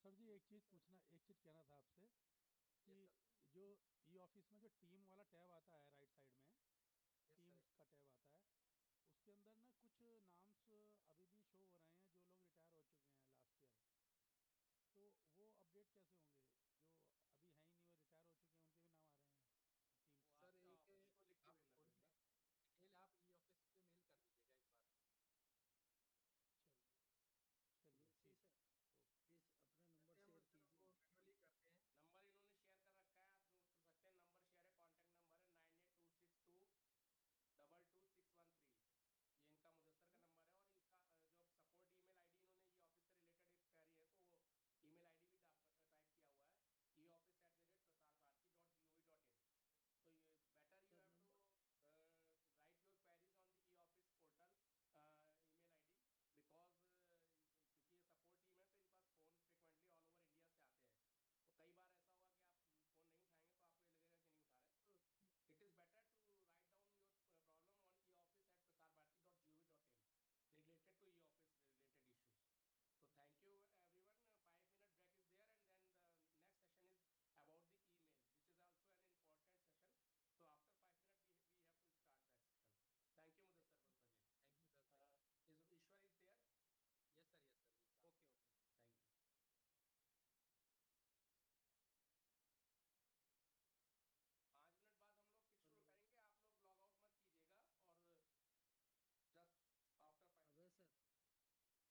Sir जी एक जी चीज़ sir. पूछना, एक चीज़ कहना था आपसे कि यस सर। जो ई ऑफिस में जो टीम वाला टैब आता है राइट साइड में, यस सर। टीम्स का टैब आता है, उसके अंदर ना कुछ नाम्स अभी भी शो हो रहे हैं जो लोग रिटायर हो चुके हैं लास्ट ईयर। तो वो अपडेट कैसे होंगे?